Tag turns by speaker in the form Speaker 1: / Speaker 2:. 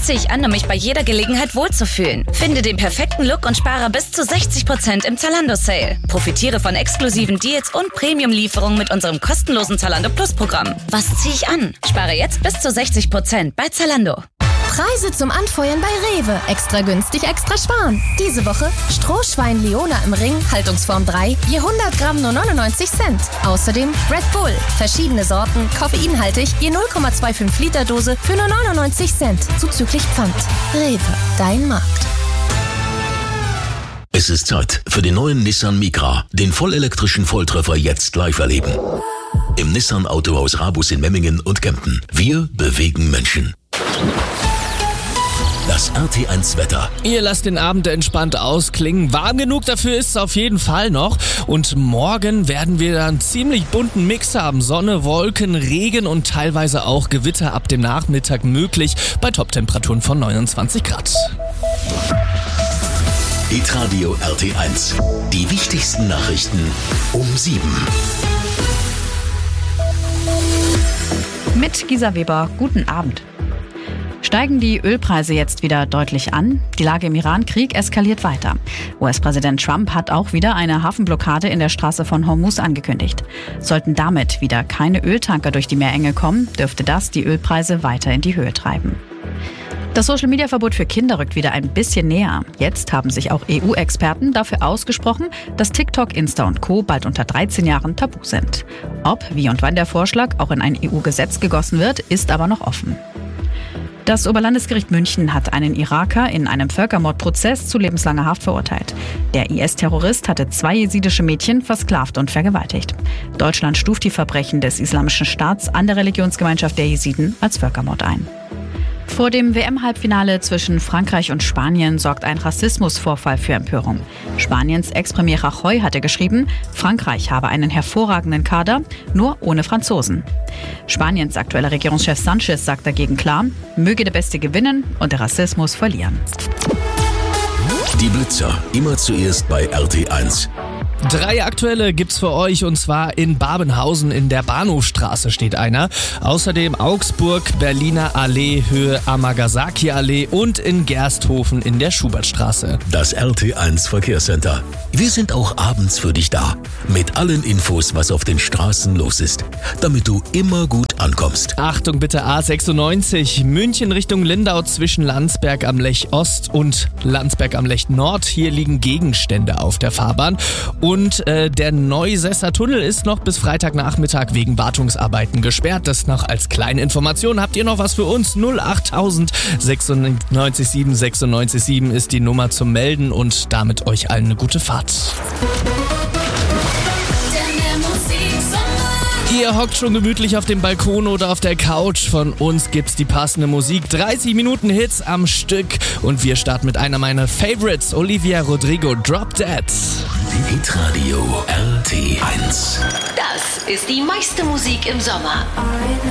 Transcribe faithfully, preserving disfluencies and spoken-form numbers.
Speaker 1: Das ziehe ich an, um mich bei jeder Gelegenheit wohlzufühlen. Finde den perfekten Look und spare bis zu sechzig Prozent im Zalando-Sale. Profitiere von exklusiven Deals und Premium-Lieferungen mit unserem kostenlosen Zalando Plus-Programm. Was ziehe ich an? Spare jetzt bis zu sechzig Prozent bei Zalando.
Speaker 2: Preise zum Anfeuern bei Rewe. Extra günstig, extra sparen. Diese Woche Strohschwein Leona im Ring, Haltungsform drei, je hundert Gramm nur neunundneunzig Cent. Außerdem Red Bull, verschiedene Sorten, koffeinhaltig, je null Komma fünfundzwanzig Liter Dose für nur neunundneunzig Cent, zuzüglich Pfand. Rewe, dein Markt.
Speaker 3: Es ist Zeit für den neuen Nissan Micra, den vollelektrischen Volltreffer jetzt live erleben. Im Nissan Autohaus Rabus in Memmingen und Kempten. Wir bewegen Menschen. Das R T eins Wetter.
Speaker 4: Ihr lasst den Abend entspannt ausklingen. Warm genug dafür ist es auf jeden Fall noch. Und morgen werden wir einen ziemlich bunten Mix haben. Sonne, Wolken, Regen und teilweise auch Gewitter ab dem Nachmittag möglich bei Toptemperaturen von neunundzwanzig Grad.
Speaker 3: Hitradio R T eins. Die wichtigsten Nachrichten um sieben.
Speaker 5: Mit Gisa Weber, guten Abend. Steigen die Ölpreise jetzt wieder deutlich an? Die Lage im Iran-Krieg eskaliert weiter. U S-Präsident Trump hat auch wieder eine Hafenblockade in der Straße von Hormuz angekündigt. Sollten damit wieder keine Öltanker durch die Meerenge kommen, dürfte das die Ölpreise weiter in die Höhe treiben. Das Social-Media-Verbot für Kinder rückt wieder ein bisschen näher. Jetzt haben sich auch E U-Experten dafür ausgesprochen, dass TikTok, Insta und Co. bald unter dreizehn Jahren tabu sind. Ob, wie und wann der Vorschlag auch in ein E U-Gesetz gegossen wird, ist aber noch offen. Das Oberlandesgericht München hat einen Iraker in einem Völkermordprozess zu lebenslanger Haft verurteilt. Der I S-Terrorist hatte zwei jesidische Mädchen versklavt und vergewaltigt. Deutschland stuft die Verbrechen des Islamischen Staats an der Religionsgemeinschaft der Jesiden als Völkermord ein. Vor dem W M-Halbfinale zwischen Frankreich und Spanien sorgt ein Rassismusvorfall für Empörung. Spaniens Ex-Premier Rajoy hatte geschrieben, Frankreich habe einen hervorragenden Kader, nur ohne Franzosen. Spaniens aktueller Regierungschef Sanchez sagt dagegen klar, möge der Beste gewinnen und der Rassismus verlieren.
Speaker 3: Die Blitzer, immer zuerst bei R T eins.
Speaker 4: Drei aktuelle gibt's für euch und zwar in Babenhausen in der Bahnhofstraße steht einer. Außerdem Augsburg, Berliner Allee, Höhe Amagasaki Allee und in Gersthofen in der Schubertstraße.
Speaker 3: Das R T eins Verkehrscenter. Wir sind auch abends für dich da. Mit allen Infos, was auf den Straßen los ist. Damit du immer gut ankommst.
Speaker 4: Achtung bitte A sechsundneunzig, München Richtung Lindau zwischen Landsberg am Lech Ost und Landsberg am Lech Nord. Hier liegen Gegenstände auf der Fahrbahn. Und äh, der Neusesser Tunnel ist noch bis Freitagnachmittag wegen Wartungsarbeiten gesperrt. Das noch als kleine Information. Habt ihr noch was für uns? null achttausend sechsundneunzig sieben sechsundneunzig sieben ist die Nummer zum Melden und damit euch allen eine gute Fahrt. Ihr hockt schon gemütlich auf dem Balkon oder auf der Couch. Von uns gibt's die passende Musik. dreißig Minuten Hits am Stück. Und wir starten mit einer meiner Favorites, Olivia Rodrigo, Drop Dead.
Speaker 3: Hitradio R T eins.
Speaker 6: Das ist die meiste Musik im Sommer.